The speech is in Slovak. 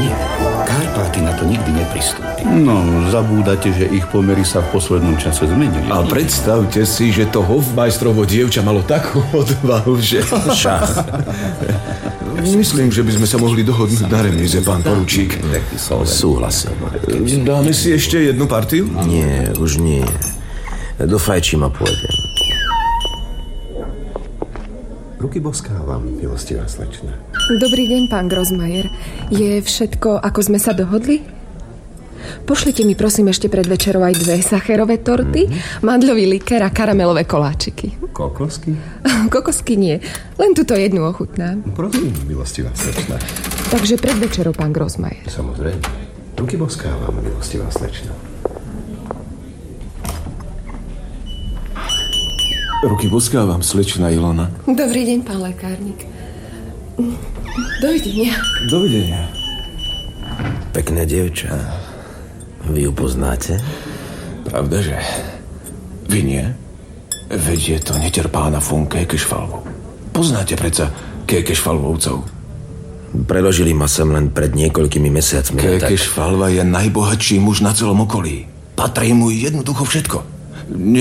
Nie, Karpáty na to nikdy nepristúpi. No, zabúdate, že ich pomery sa v poslednom čase zmenili. A predstavte si, že to hofmajstrovo dievča malo takú odvahu, že... Šach. Myslím, že by sme sa mohli dohodnúť na remíze, pán poručík. Súhlasím. Dáme si ešte jednu partiu? Nie, už nie. Dofajčím a pôjdem. Ruky boskávam, milostivá slečna. Dobrý deň, pán Grossmajer. Je všetko, ako sme sa dohodli? Pošlite mi prosím ešte pred večerou aj 2 sacherové torty, mandľový likér a karamelové koláčiky. Kokosky? Kokosky nie, len túto jednu ochutnám. Prosím, milostivá slečna. Takže pred večerou, pán Grossmajer. Samozrejme. Ruky boskávam, milostivá slečna. Ruky boskávam, slečna Ilona. Dobrý deň, pán lekárnik. Dovidenia. Dovidenia. Pekné dievča. Vy ju poznáte? Pravda, že? Vy nie? Veď je to neterpána von Kekešvalvov. Poznáte predsa Kekešvalvovcov? Preložili ma sem len pred niekoľkými mesiacmi. Kekešvalva je najbohatší muž na celom okolí. Patrí mu jednoducho všetko.